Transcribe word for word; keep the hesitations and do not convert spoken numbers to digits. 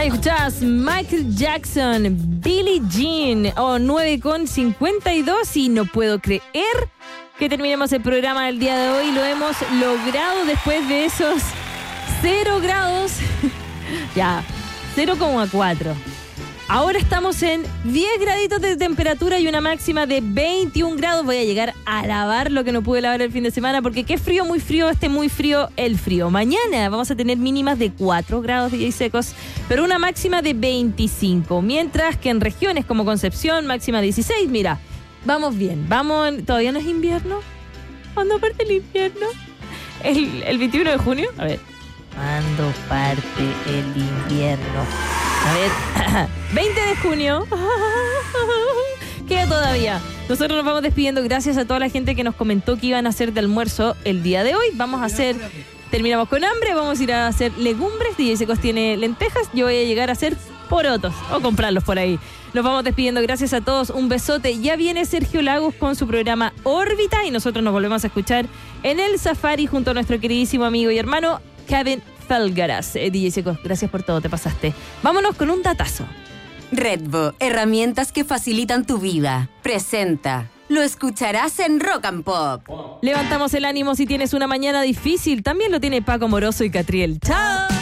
Ahí escuchás Michael Jackson, Billie Jean, o oh, nueve con cincuenta y dos, y no puedo creer que terminemos el programa del día de hoy. Lo hemos logrado después de esos cero grados. Ya, cero coma cuatro. Ahora estamos en diez graditos de temperatura y una máxima de veintiún grados. Voy a llegar a lavar lo que no pude lavar el fin de semana, porque qué frío, muy frío, este muy frío, el frío. Mañana vamos a tener mínimas de cuatro grados de secos, pero una máxima de veinticinco. Mientras que en regiones como Concepción, máxima dieciséis. Mira, vamos bien, vamos, todavía no es invierno. ¿Cuándo parte el invierno? El, el veintiuno de junio. A ver, ¿cuándo parte el invierno? A ver, veinte de junio. Queda todavía. Nosotros nos vamos despidiendo. Gracias a toda la gente que nos comentó que iban a hacer de almuerzo el día de hoy. Vamos a hacer, terminamos con hambre, vamos a ir a hacer legumbres. D J Secos tiene lentejas. Yo voy a llegar a hacer porotos o comprarlos por ahí. Nos vamos despidiendo. Gracias a todos. Un besote. Ya viene Sergio Lagos con su programa Órbita y nosotros nos volvemos a escuchar en el Safari junto a nuestro queridísimo amigo y hermano Kevin Felgaras. Eh, D J Secos, gracias por todo, te pasaste. Vámonos con un datazo. Redbo, herramientas que facilitan tu vida. Presenta. Lo escucharás en Rock and Pop. Levantamos el ánimo si tienes una mañana difícil. También lo tiene Paco Moroso y Catriel. ¡Chao!